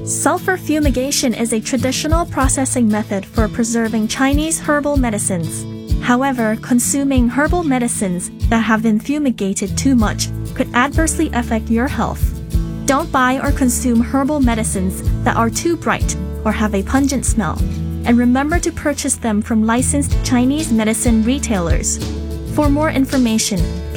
Sulfur fumigation is a traditional processing method for preserving Chinese herbal medicines. However, consuming herbal medicines that have been fumigated too much could adversely affect your health. Don't buy or consume herbal medicines that are too bright or have a pungent smell, and remember to purchase them from licensed Chinese medicine retailers. For more information,